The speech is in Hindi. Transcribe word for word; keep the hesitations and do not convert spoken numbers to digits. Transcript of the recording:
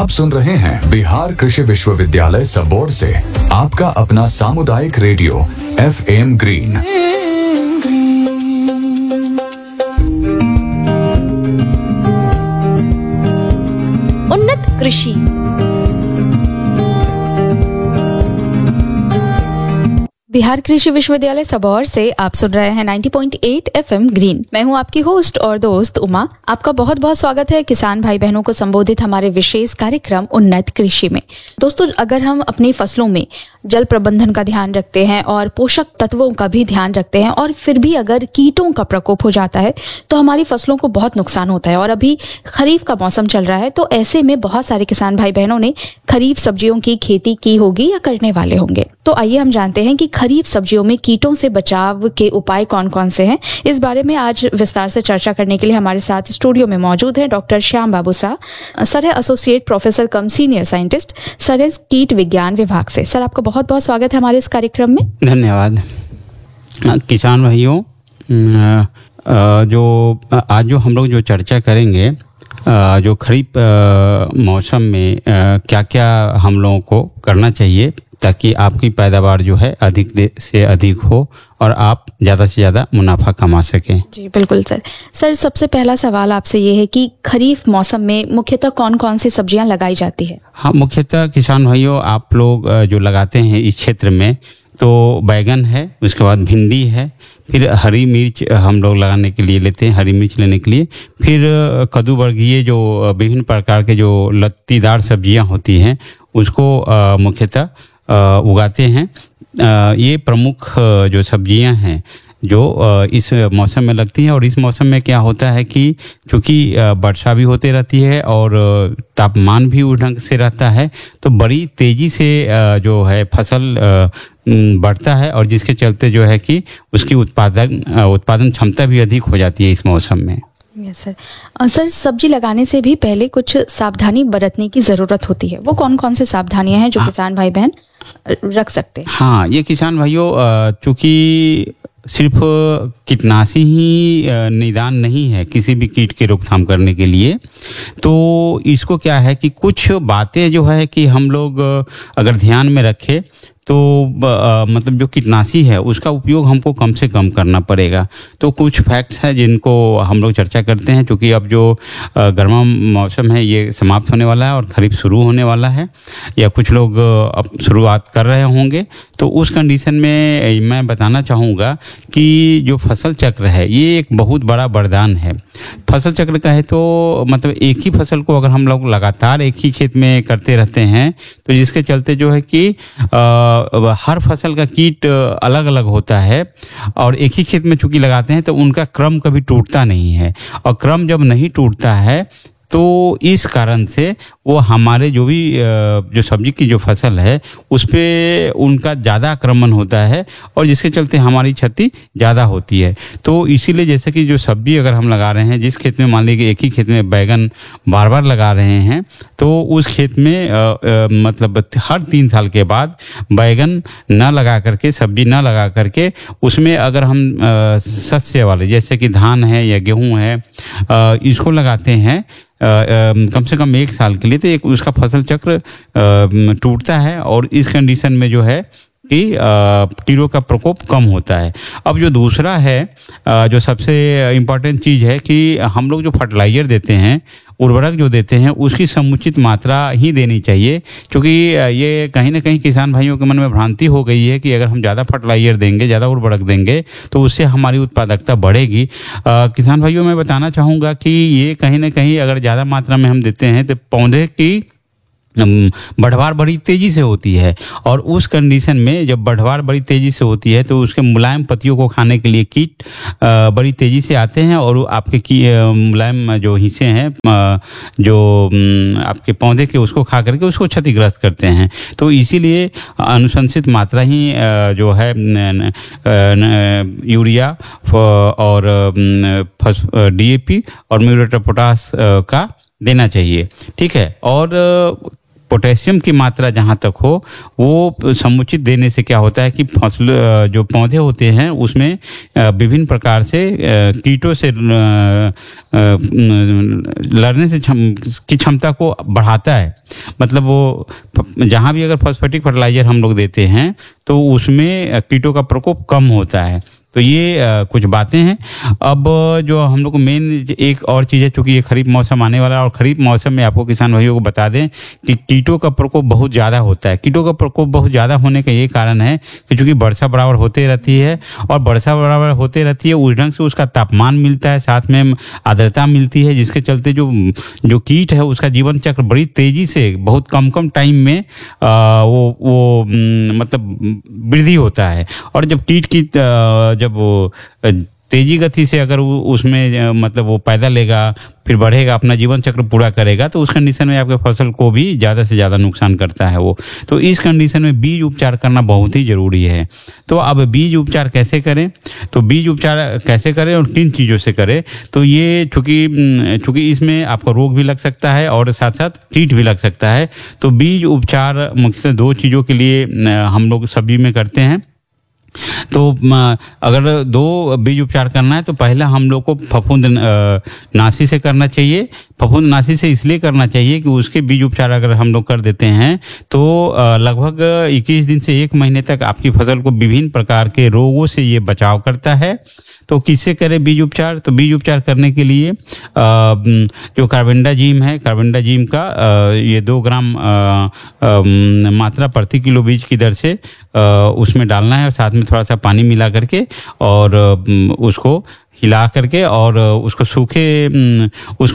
आप सुन रहे हैं बिहार कृषि विश्वविद्यालय सबौर से आपका अपना सामुदायिक रेडियो एफ एम ग्रीन। उन्नत कृषि। बिहार कृषि विश्वविद्यालय सबौर से आप सुन रहे हैं नब्बे पॉइंट आठ एफएम ग्रीन। मैं हूं आपकी होस्ट और दोस्त उमा। आपका बहुत बहुत स्वागत है किसान भाई बहनों को संबोधित हमारे विशेष कार्यक्रम उन्नत कृषि में। दोस्तों, अगर हम अपनी फसलों में जल प्रबंधन का ध्यान रखते हैं और पोषक तत्वों का भी ध्यान रखते हैं और फिर भी अगर कीटों का प्रकोप हो जाता है तो हमारी फसलों को बहुत नुकसान होता है। और अभी खरीफ का मौसम चल रहा है, तो ऐसे में बहुत सारे किसान भाई बहनों ने खरीफ सब्जियों की खेती की होगी या करने वाले होंगे। तो आइए हम जानते हैं कि खरीफ सब्जियों में कीटों से बचाव के उपाय कौन कौन से हैं। इस बारे में आज विस्तार से चर्चा करने के लिए हमारे साथ स्टूडियो में मौजूद हैं डॉक्टर श्याम बाबू शाह। सर है एसोसिएट प्रोफेसर कम सीनियर साइंटिस्ट, सर है कीट विज्ञान विभाग से। सर, आपका बहुत बहुत स्वागत है हमारे इस कार्यक्रम में। धन्यवाद। किसान भाइयों, जो आज जो हम लोग जो चर्चा करेंगे, जो खरीफ मौसम में क्या क्या हम लोगों को करना चाहिए ताकि आपकी पैदावार जो है अधिक से अधिक हो और आप ज़्यादा से ज़्यादा मुनाफा कमा सकें। जी बिल्कुल सर। सर, सबसे पहला सवाल आपसे ये है कि खरीफ मौसम में मुख्यतः कौन कौन सी सब्जियां लगाई जाती है? हाँ, मुख्यतः किसान भाइयों आप लोग जो लगाते हैं इस क्षेत्र में, तो बैगन है, उसके बाद भिंडी है, फिर हरी मिर्च हम लोग लगाने के लिए लेते हैं, हरी मिर्च लेने के लिए, फिर कद्दू वर्गीय जो विभिन्न प्रकार के जो लत्तीदार सब्जियां होती हैं उसको मुख्यतः उगाते हैं। ये प्रमुख जो सब्जियां हैं जो इस मौसम में लगती हैं। और इस मौसम में क्या होता है कि चूँकि वर्षा भी होती रहती है और तापमान भी उस ढंग से रहता है, तो बड़ी तेज़ी से जो है फसल बढ़ता है और जिसके चलते जो है कि उसकी उत्पादन उत्पादन क्षमता भी अधिक हो जाती है इस मौसम में। Yes sir. सर, सब्जी लगाने से भी पहले कुछ सावधानी बरतने की ज़रूरत होती है, वो कौन कौन से सावधानियां हैं जो हाँ, किसान भाई बहन रख सकते हैं? हाँ, ये किसान भाइयों, चूँकि सिर्फ कीटनाशी ही निदान नहीं है किसी भी कीट के रोकथाम करने के लिए, तो इसको क्या है कि कुछ बातें जो है कि हम लोग अगर ध्यान में रखें तो आ, मतलब जो कीटनाशी है उसका उपयोग हमको कम से कम करना पड़ेगा। तो कुछ फैक्ट्स हैं जिनको हम लोग चर्चा करते हैं, क्योंकि अब जो गर्मा मौसम है ये समाप्त होने वाला है और खरीफ शुरू होने वाला है, या कुछ लोग अब शुरुआत कर रहे होंगे। तो उस कंडीशन में मैं बताना चाहूँगा कि जो फसल चक्र है ये एक बहुत बड़ा वरदान है। फसल चक्र का है तो मतलब एक ही फसल को अगर हम लोग लगातार एक ही खेत में करते रहते हैं तो जिसके चलते जो है कि आ, हर फसल का कीट अलग अलग होता है और एक ही खेत में चूंकि लगाते हैं तो उनका क्रम कभी टूटता नहीं है। और क्रम जब नहीं टूटता है तो इस कारण से वो हमारे जो भी जो सब्जी की जो फसल है उस पर उनका ज़्यादा आक्रमण होता है और जिसके चलते हमारी क्षति ज़्यादा होती है। तो इसीलिए जैसे कि जो सब्जी अगर हम लगा रहे हैं, जिस खेत में मान लीजिए एक ही खेत में बैगन बार बार लगा रहे हैं, तो उस खेत में आ, आ, मतलब हर तीन साल के बाद बैगन न लगा करके, सब्जी न लगा करके, उसमें अगर हम शस्य वाले जैसे कि धान है या गेहूँ है आ, इसको लगाते हैं आ, आ, कम से कम एक साल के लिए, तो एक उसका फसल चक्र टूटता है और इस कंडीशन में जो है कि कीड़ों का प्रकोप कम होता है। अब जो दूसरा है, आ, जो सबसे इम्पॉर्टेंट चीज़ है कि हम लोग जो फर्टिलाइज़र देते हैं, उर्वरक जो देते हैं, उसकी समुचित मात्रा ही देनी चाहिए। क्योंकि ये कहीं ना कहीं किसान भाइयों के मन में भ्रांति हो गई है कि अगर हम ज़्यादा फर्टिलाइज़र देंगे, ज़्यादा उर्वरक देंगे तो उससे हमारी उत्पादकता बढ़ेगी। आ, किसान भाइयों मैं बताना चाहूँगा कि ये कहीं ना कहीं अगर ज़्यादा मात्रा में हम देते हैं तो पौधे की बढ़वार बड़ी तेज़ी से होती है और उस कंडीशन में जब बढ़वार बड़ी तेज़ी से होती है तो उसके मुलायम पत्तियों को खाने के लिए कीट बड़ी तेज़ी से आते हैं और आपके की मुलायम जो हिस्से हैं जो आपके पौधे के उसको खा करके उसको क्षतिग्रस्त करते हैं। तो इसीलिए अनुशंसित मात्रा ही जो है यूरिया और डी ए पी और म्यूरेट ऑफ पोटाश का देना चाहिए। ठीक है। और पोटेशियम की मात्रा जहाँ तक हो वो समुचित देने से क्या होता है कि फसल जो पौधे होते हैं उसमें विभिन्न प्रकार से कीटों से लड़ने से की क्षमता को बढ़ाता है। मतलब वो जहाँ भी अगर फॉस्फेटिक फर्टिलाइजर हम लोग देते हैं तो उसमें कीटों का प्रकोप कम होता है। तो ये आ, कुछ बातें हैं। अब जो हम लोग को मेन एक और चीज़ है, चूँकि ये खरीफ मौसम आने वाला है और खरीफ मौसम में आपको किसान भाइयों को बता दें कि कीटों का प्रकोप बहुत ज़्यादा होता है। कीटों का प्रकोप बहुत ज़्यादा होने का ये कारण है कि चूँकि वर्षा बराबर होते रहती है और वर्षा बराबर होते रहती है उस ढंग से उसका तापमान मिलता है, साथ में आर्द्रता मिलती है, जिसके चलते जो जो कीट है उसका जीवन चक्र बड़ी तेज़ी से बहुत कम कम टाइम में आ, वो वो मतलब वृद्धि होता है। और जब कीट की जब वो तेजी गति से अगर उसमें मतलब वो पैदा लेगा फिर बढ़ेगा, अपना जीवन चक्र पूरा करेगा, तो उस कंडीशन में आपके फसल को भी ज़्यादा से ज़्यादा नुकसान करता है वो। तो इस कंडीशन में बीज उपचार करना बहुत ही ज़रूरी है। तो अब बीज उपचार कैसे करें, तो बीज उपचार कैसे करें और किन चीज़ों से करें, तो ये चूँकि चूँकि इसमें आपका रोग भी लग सकता है और साथ साथ कीट भी लग सकता है। तो बीज उपचार मुख्यतः दो चीज़ों के लिए हम लोग सब्जी में करते हैं। तो अगर दो बीज उपचार करना है तो पहला हम लोग को फफूंद नाशी से करना चाहिए। फफूंद नाशी से इसलिए करना चाहिए कि उसके बीज उपचार अगर हम लोग कर देते हैं तो लगभग इक्कीस दिन से एक महीने तक आपकी फसल को विभिन्न प्रकार के रोगों से ये बचाव करता है। तो किससे करें बीज उपचार, तो बीज उपचार करने के लिए जो कार्बेंडाजिम है, कार्बेंडाजिम का ये दो ग्राम मात्रा प्रति किलो बीज की दर से उसमें डालना है और साथ में थोड़ा सा पानी मिला करके और उसको हिला करके और उसको सूखे उसको